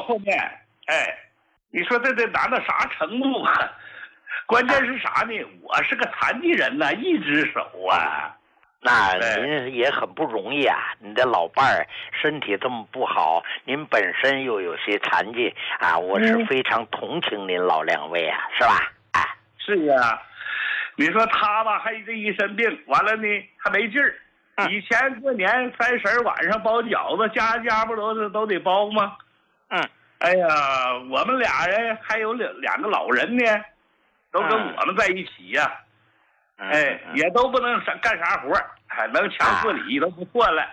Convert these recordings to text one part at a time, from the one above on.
后面，你说这得难到啥程度啊？关键是啥呢？我是个残疾人呐，一只手啊。 那您也很不容易啊！你的老伴儿身体这么不好，您本身又有些残疾啊，我是非常同情您老两位啊，是吧？ 是啊，你说他吧，还这一身病，完了呢还没劲儿。以前过年30晚上包饺子，家家不都得包吗？哎呀，我们俩人还有两个老人呢，都跟我们在一起呀。也都不能干啥活，能强自理都不错了。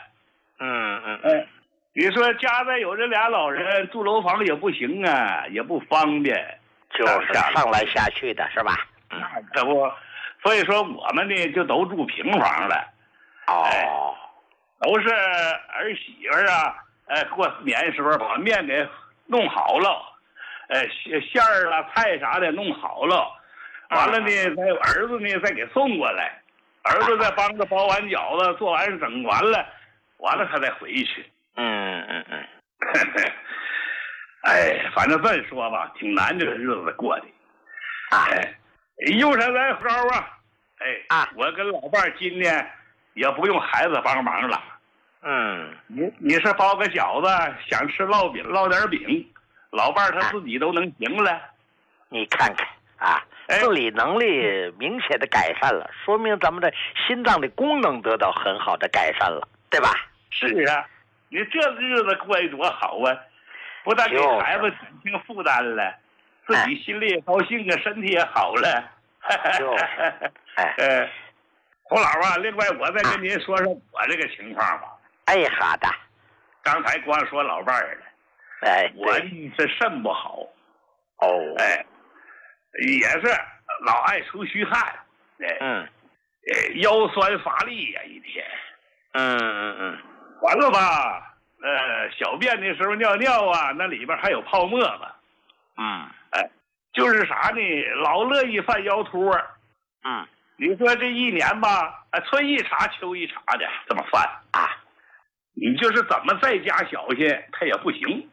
你说家再有这俩老人，住楼房也不行啊，也不方便， 就是上来下去的是吧？ 可不，所以说我们呢就都住平房了。都是儿媳妇啊，过年时候把面给弄好了，馅儿啦、菜啥的弄好了。完了呢，再儿子呢再给送过来，儿子再帮着包完饺子，做完整完了，他再回去。反正这说吧，挺难这个日子过的。用上来高啊！我跟老伴儿今年也不用孩子帮忙了。你是包个饺子，想吃烙饼烙点饼，老伴儿他自己都能行了。 你看看啊。自理能力明显的改善了，说明咱们的心脏的功能得到很好的改善了，对吧？ 是啊，你这日子过得多好啊！不但给孩子减轻负担了，自己心里也高兴啊，身体也好了。胡老啊，另外我再跟您说说我这个情况吧。 好的。 刚才光说老伴儿了，我是肾不好。也是老爱出虚汗，腰酸乏力呀，一天。完了吧，小便的时候尿尿啊，那里边还有泡沫吧。就是啥呢，老乐意犯腰突。你说这一年吧，春一茬秋一茬的这么犯你就是怎么在家小心，他也不行。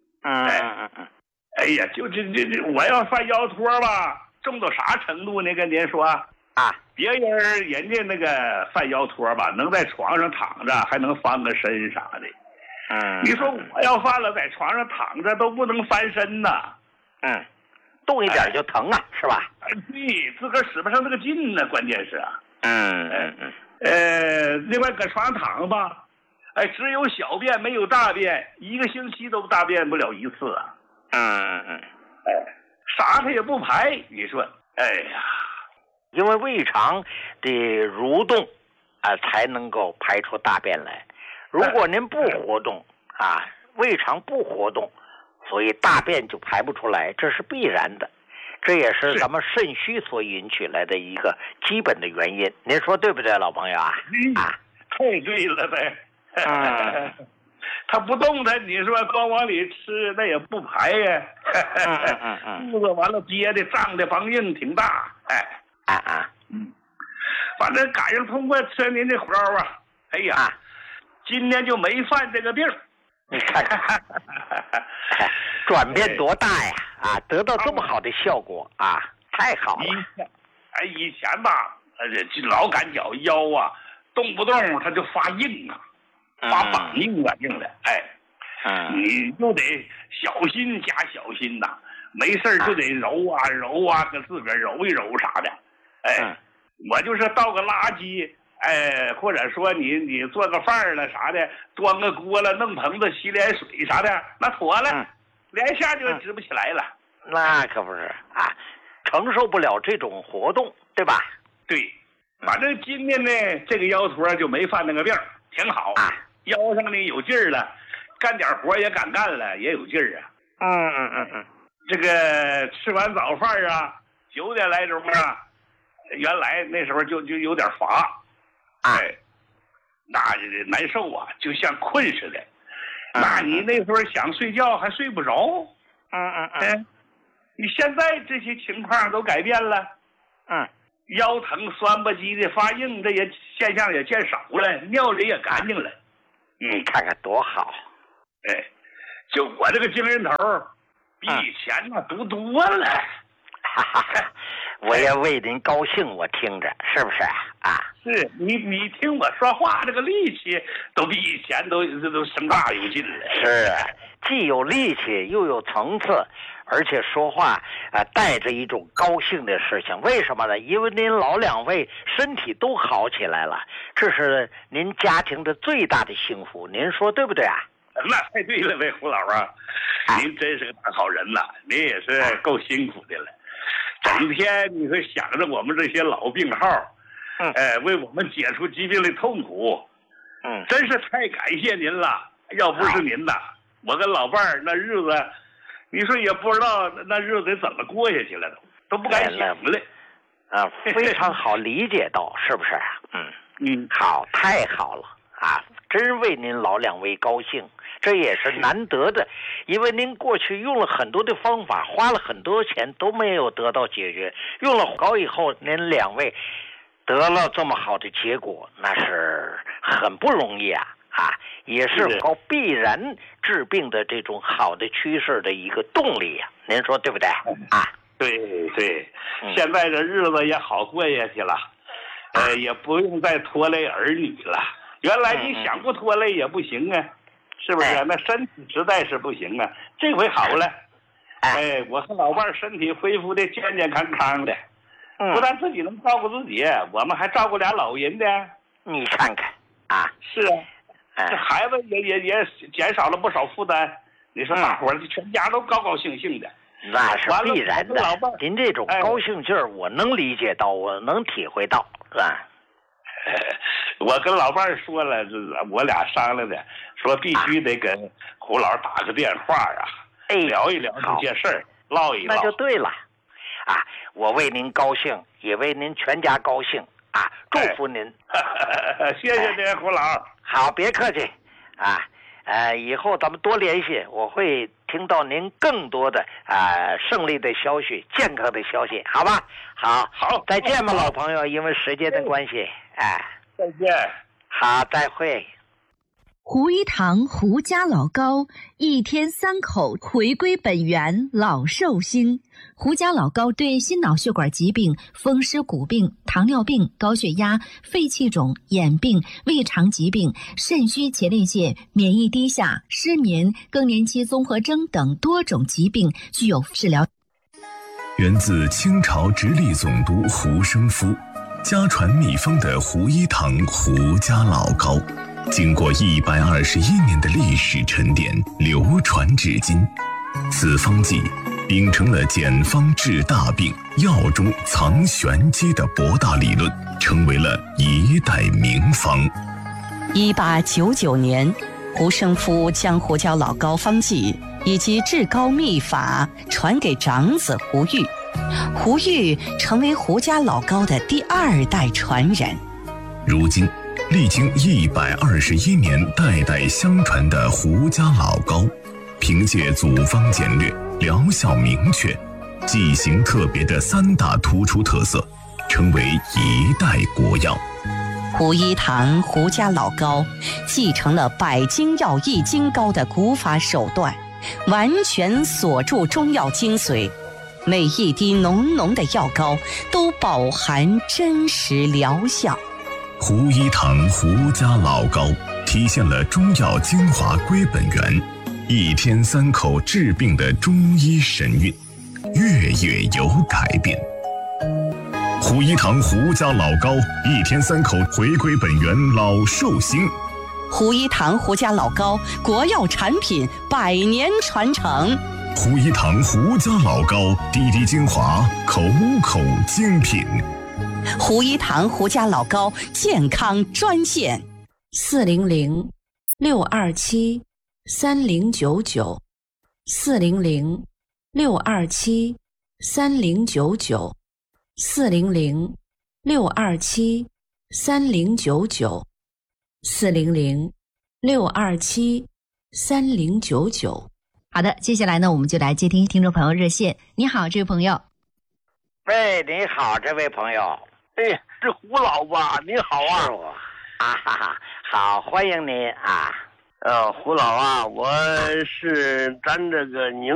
就这，我要犯腰托吧，重到啥程度呢？跟您说别人家那个犯腰托吧，能在床上躺着，还能翻个身啥的。你说我要犯了，在床上躺着都不能翻身呐。 动一点就疼啊，是吧？ 对，自个儿使不上这个劲呢，关键是。另外搁床上躺吧，只有小便没有大便，1个星期都大便不了1次啊。啥他也不排，你说， 因为胃肠的蠕动才能够排出大便来。如果您不活动胃肠不活动，所以大便就排不出来，这是必然的。这也是咱们肾虚所引起来的一个基本的原因。您说对不对，老朋友太对了呗。他不动他，你说光往里吃那也不排呀。肚子完了憋的胀的梆硬挺大。反正赶上通过吃您这活今年就没犯这个病。 你看看转变多大呀！得到这么好的效果太好了。 以前吧，老感觉腰动不动它就发硬发绑硬的。你就得小心加小心呐，没事就得揉跟自个儿揉一揉啥的。我就是倒个垃圾，或者说你做个饭了啥的，端个锅了，弄盆子洗脸水啥的，那妥了，连下就直不起来了。 那可不是承受不了这种活动，对吧？ 对，反正今年呢，这个腰托就没犯那个病，挺好腰上呢有劲儿了，干点活也敢干了，也有劲儿这个吃完早饭9点来钟原来那时候就有点乏，那难受就像困似的。那你那时候想睡觉还睡不着。你现在这些情况都改变了。腰疼酸不唧的发硬，这也现象也见少了，尿里也干净了。 你看看多好。 就我这个精神头比以前那多多了。 哈哈，我也为您高兴，我听着是不是啊？ 是你听我说话，这个力气都比以前都升大有劲了。 是，既有力气又有层次，而且说话带着一种高兴的事情。为什么呢？因为您老两位身体都好起来了，这是您家庭的最大的幸福，您说对不对啊？ 那太对了呗，胡老啊，您真是个大好人呐，您也是够辛苦的了，整天你会想着我们这些老病号，为我们解除疾病的痛苦，真是太感谢您了。要不是您呐，我跟老伴儿那日子，你说也不知道那日子怎么过下去了，都不敢想了。 非常好理解到，是不是？好，太好了啊！真为您老两位高兴。这也是难得的，因为您过去用了很多的方法，花了很多钱都没有得到解决，用了高以后您两位得了这么好的结果，那是很不容易啊，也是高必然治病的这种好的趋势的一个动力呀，您说对不对啊？ 对，现在这日子也好过下去了，也不用再拖累儿女了。原来你想不拖累也不行啊，是不是？那身体实在是不行啊。这回好了，我和老伴身体恢复的健健康康的，不但自己能照顾自己，我们还照顾俩老人的。 你看看啊， 是啊，这孩子也减少了不少负担。你说大伙儿全家都高高兴兴的， 那是必然的。您这种高兴劲儿，我能理解到，我能体会到，是吧？ 我跟老伴说了，我俩商量的，说必须得跟胡老打个电话啊，聊一聊这些事儿，唠一唠。 那就对了，我为您高兴，也为您全家高兴啊！祝福您， 谢谢您，胡老。 好，别客气以后咱们多联系，我会听到您更多的胜利的消息、健康的消息，好吧？好，再见吧，老朋友，因为时间的关系， 再见。 好，再会。 胡一堂胡家老高1天3口回归本源，老寿星。胡家老高对心脑血管疾病、风湿骨病、糖尿病、高血压、肺气肿、眼病、胃肠疾病、肾虚前列腺、免疫低下、失眠、更年期综合征等多种疾病具有治疗。 源自清朝直隶总督胡生夫，家传秘方的胡一堂胡家老高，经过121年的历史沉淀，流传至今。此方剂秉承了简方治大病、药中藏玄机的博大理论，成为了一代名方。 1899年，胡生夫将胡家老高方剂以及治高秘法传给长子胡玉，胡玉成为胡家老高的第2代传人。 如今历经121年代代相传的胡家老高，凭借组方简略、疗效明确、剂型特别的3大突出特色，成为一代国药。 胡一堂胡家老高继承了百金药易筋膏的古法手段，完全锁住中药精髓，每一滴浓浓的药膏都饱含真实疗效。 胡一堂胡家老高体现了中药精华归本源，1天3口治病的中医神韵，月月有改变。胡一堂胡家老高1天3口回归本源，老寿星。 胡一堂胡家老高国药产品100年传承。 胡一堂胡家老高滴滴精华，口口精品。 胡一堂胡家老高健康专线 400-627-3099 400-627-3099 400-627-3099 400-627-3099。好的，接下来呢，我们就来接听听众朋友热线。你好，这位朋友。 喂，你好，这位朋友。 是胡老吧？你好啊。 是我。好，欢迎您啊。 胡老啊，我是咱这个宁